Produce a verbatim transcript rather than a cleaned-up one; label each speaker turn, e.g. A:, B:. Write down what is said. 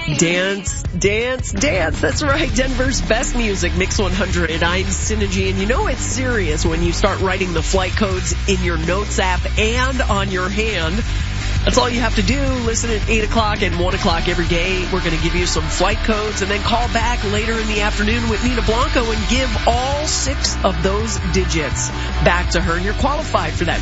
A: Dance, dance, dance. That's right. Denver's best music, Mix one hundred. I'm Synergy, and you know it's serious when you start writing the flight codes in your Notes app and on your hand. That's all you have to do. Listen at eight o'clock and one o'clock every day. We're going to give you some flight codes and then call back later in the afternoon with Nina Blanco and give all six of those digits back to her. And you're qualified for that